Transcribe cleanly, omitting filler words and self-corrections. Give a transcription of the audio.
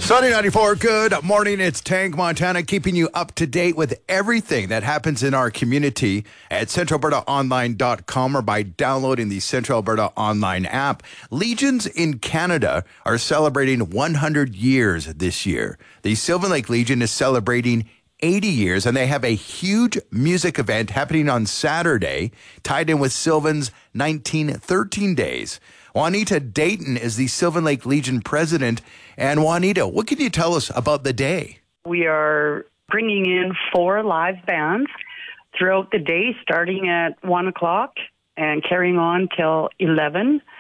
Sunny 94, good morning. It's Tank Montana, keeping you up to date with everything that happens in our community at centralalbertaonline.com or by downloading the Central Alberta Online app. Legions in Canada are celebrating 100 years this year. The Sylvan Lake Legion is celebrating 80 years, and they have a huge music event happening on Saturday, tied in with Sylvan's 1913 days. Juanita Dayton is the Sylvan Lake Legion president. And Juanita, what can you tell us about the day? We are bringing in 4 live bands throughout the day, starting at 1 o'clock and carrying on till 11.